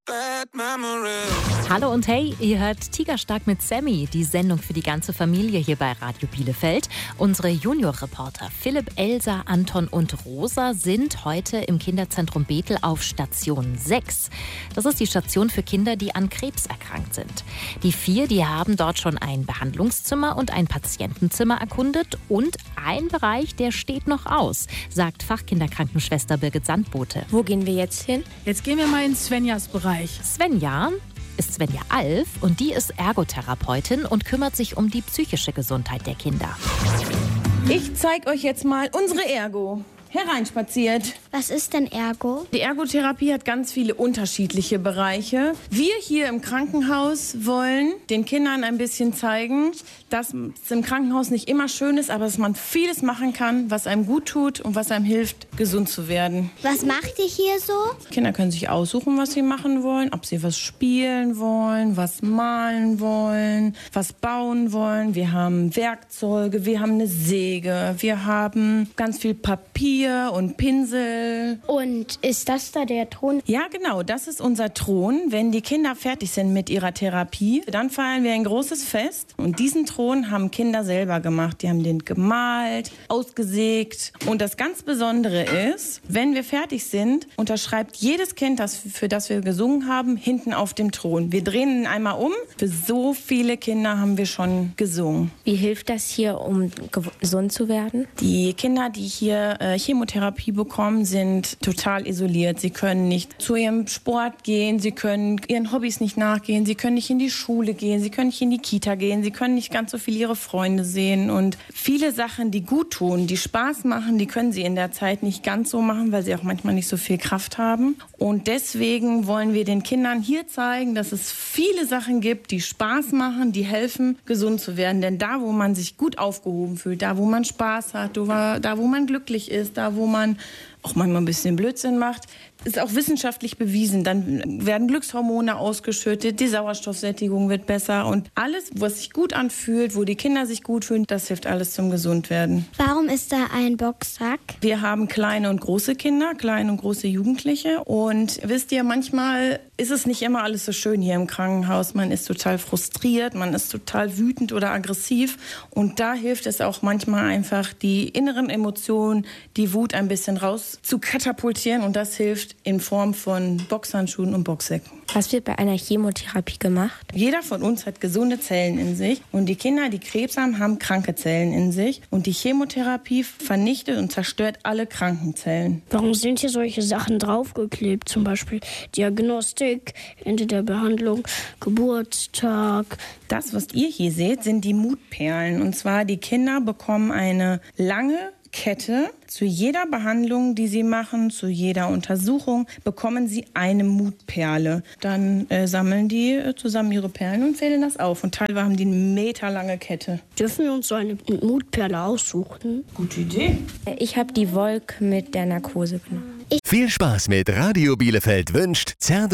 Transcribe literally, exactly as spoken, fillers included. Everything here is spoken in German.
Bad memories. Hallo und hey, ihr hört Tigerstark mit Sammy, die Sendung für die ganze Familie hier bei Radio Bielefeld. Unsere Junior-Reporter Philipp, Elsa, Anton und Rosa sind heute im Kinderzentrum Bethel auf Station sechs. Das ist die Station für Kinder, die an Krebs erkrankt sind. Die vier, die haben dort schon ein Behandlungszimmer und ein Patientenzimmer erkundet und ein Bereich, der steht noch aus, sagt Fachkinderkrankenschwester Birgit Sandbote. Wo gehen wir jetzt hin? Jetzt gehen wir mal in Svenjas Bereich. Svenja ist Svenja Alf und die ist Ergotherapeutin und kümmert sich um die psychische Gesundheit der Kinder. Ich zeige euch jetzt mal unsere Ergo. Hereinspaziert. Was ist denn Ergo? Die Ergotherapie hat ganz viele unterschiedliche Bereiche. Wir hier im Krankenhaus wollen den Kindern ein bisschen zeigen, dass es im Krankenhaus nicht immer schön ist, aber dass man vieles machen kann, was einem gut tut und was einem hilft, gesund zu werden. Was macht ihr hier so? Kinder können sich aussuchen, was sie machen wollen, ob sie was spielen wollen, was malen wollen, was bauen wollen. Wir haben Werkzeuge, wir haben eine Säge, wir haben ganz viel Papier und Pinsel. Und ist das da der Thron? Ja, genau, das ist unser Thron. Wenn die Kinder fertig sind mit ihrer Therapie, dann feiern wir ein großes Fest. Und diesen Thron haben Kinder selber gemacht. Die haben den gemalt, ausgesägt. Und das ganz Besondere ist, wenn wir fertig sind, unterschreibt jedes Kind, das, für das wir gesungen haben, hinten auf dem Thron. Wir drehen ihn einmal um. Für so viele Kinder haben wir schon gesungen. Wie hilft das hier, um gesund zu werden? Die Kinder, die hier äh, Chemotherapie bekommen, sind total isoliert. Sie können nicht zu ihrem Sport gehen, sie können ihren Hobbys nicht nachgehen, sie können nicht in die Schule gehen, sie können nicht in die Kita gehen, sie können nicht ganz so viel ihre Freunde sehen. Und viele Sachen, die gut tun, die Spaß machen, die können sie in der Zeit nicht ganz so machen, weil sie auch manchmal nicht so viel Kraft haben. Und deswegen wollen wir den Kindern hier zeigen, dass es viele Sachen gibt, die Spaß machen, die helfen, gesund zu werden. Denn da, wo man sich gut aufgehoben fühlt, da, wo man Spaß hat, da, wo man glücklich ist, da, wo man auch manchmal ein bisschen Blödsinn macht, ist auch wissenschaftlich bewiesen. Dann werden Glückshormone ausgeschüttet, die Sauerstoffsättigung wird besser und alles, was sich gut anfühlt, wo die Kinder sich gut fühlen, das hilft alles zum Gesundwerden. Warum ist da ein Boxsack? Wir haben kleine und große Kinder, kleine und große Jugendliche und wisst ihr, manchmal ist es nicht immer alles so schön hier im Krankenhaus. Man ist total frustriert, man ist total wütend oder aggressiv und da hilft es auch manchmal einfach, die inneren Emotionen, die Wut ein bisschen raus zu katapultieren und das hilft in Form von Boxhandschuhen und Boxsäcken. Was wird bei einer Chemotherapie gemacht? Jeder von uns hat gesunde Zellen in sich und die Kinder, die Krebs haben, haben kranke Zellen in sich und die Chemotherapie vernichtet und zerstört alle kranken Zellen. Warum sind hier solche Sachen draufgeklebt? Zum Beispiel Diagnostik, Ende der Behandlung, Geburtstag. Das, was ihr hier seht, sind die Mutperlen und zwar die Kinder bekommen eine lange Kette. Zu jeder Behandlung, die sie machen, zu jeder Untersuchung, bekommen sie eine Mutperle. Dann äh, sammeln die äh, zusammen ihre Perlen und fädeln das auf. Und teilweise haben die eine meterlange Kette. Dürfen wir uns so eine Mutperle aussuchen? Gute Idee. Ich habe die Volk mit der Narkose genommen. Viel Spaß mit Radio Bielefeld wünscht Zerdo.